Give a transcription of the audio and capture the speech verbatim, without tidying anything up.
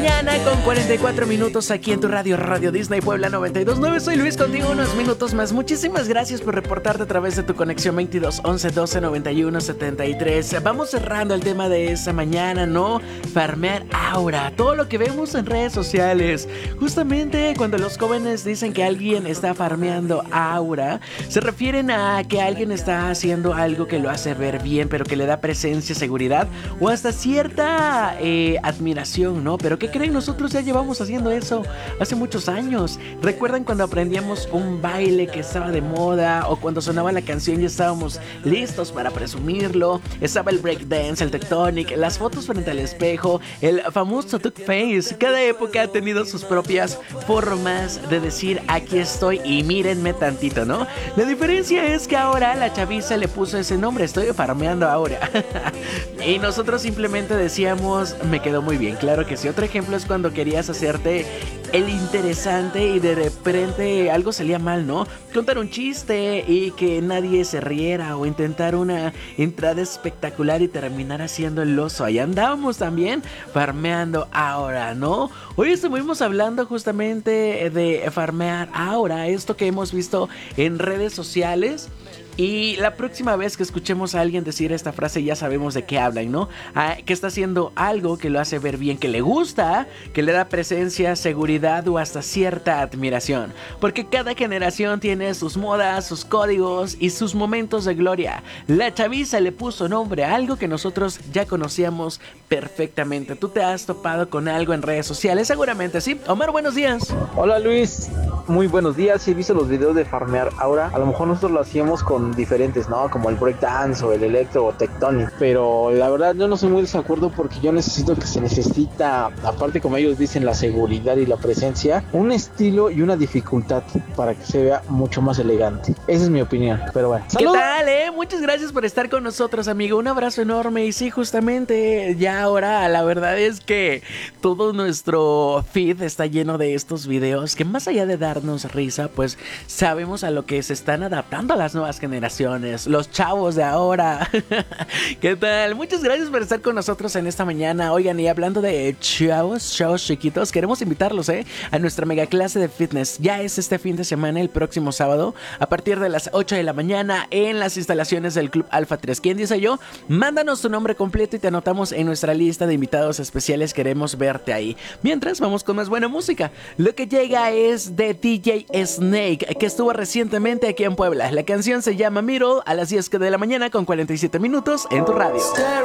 mañana con cuarenta y cuatro minutos aquí en tu radio, Radio Disney Puebla noventa y dos punto nueve. Soy Luis, contigo unos minutos más. Muchísimas gracias por reportarte a través de tu conexión veintidós once doce noventa y uno setenta y tres. Vamos cerrando el tema de esta mañana, ¿no? Farmear aura, todo lo que vemos en redes sociales. Justamente cuando los jóvenes dicen que alguien está farmeando aura, se refieren a que alguien está haciendo algo que lo hace ver bien, pero que le da presencia, seguridad o hasta cierta eh, admiración, ¿no? Pero ¿qué creen? Nosotros ya llevamos haciendo eso hace muchos años. ¿Recuerdan cuando aprendíamos un baile que estaba de moda o cuando sonaba la canción ya estábamos listos para presumirlo? Estaba el breakdance, el tectonic, las fotos frente al espejo, el famoso tuck face. Cada época ha tenido sus propias formas de decir aquí estoy y mírenme tantito, ¿no? La diferencia es que ahora la chaviza le puso ese nombre, estoy farmeando ahora. Y nosotros simplemente decíamos, me quedó muy bien, claro que sí. Otro ejemplo es cuando querías hacerte el interesante y de repente algo salía mal, ¿no? Contar un chiste y que nadie se riera o intentar una entrada espectacular y terminar haciendo el oso. Ahí andábamos también farmeando ahora, ¿no? Hoy estuvimos hablando justamente de farmear ahora, esto que hemos visto en redes sociales. Y la próxima vez que escuchemos a alguien decir esta frase ya sabemos de qué hablan, ¿no? Ah, que está haciendo algo que lo hace ver bien, que le gusta, que le da presencia, seguridad o hasta cierta admiración. Porque cada generación tiene sus modas, sus códigos y sus momentos de gloria. La chaviza le puso nombre a algo que nosotros ya conocíamos perfectamente. ¿Tú te has topado con algo en redes sociales? Seguramente sí. Omar, buenos días. Hola Luis, muy buenos días. He visto los videos de farmear ahora. A lo mejor nosotros lo hacíamos con diferentes, ¿no? Como el breakdance o el electro o tectonic, pero la verdad yo no soy muy desacuerdo porque yo necesito que se necesita, aparte como ellos dicen, la seguridad y la presencia, un estilo y una dificultad para que se vea mucho más elegante. Esa es mi opinión, pero bueno. ¿Qué tal, eh? Muchas gracias por estar con nosotros, amigo. Un abrazo enorme. Y sí, justamente ya ahora la verdad es que todo nuestro feed está lleno de estos videos que más allá de darnos risa, pues sabemos a lo que se están adaptando a las nuevas generaciones, los chavos de ahora. ¿Qué tal? Muchas gracias por estar con nosotros en esta mañana. Oigan, y hablando de chavos, chavos chiquitos, queremos invitarlos eh, a nuestra mega clase de fitness. Ya es este fin de semana, el próximo sábado, a partir de las ocho de la mañana en las instalaciones del Club Alfa tres. ¿Quién dice yo? Mándanos tu nombre completo y te anotamos en nuestra lista de invitados especiales. Queremos verte ahí. Mientras, vamos con más buena música. Lo que llega es de D J Snake, que estuvo recientemente aquí en Puebla. La canción se llama Middle, a las diez de la mañana con cuarenta y siete minutos en tu radio.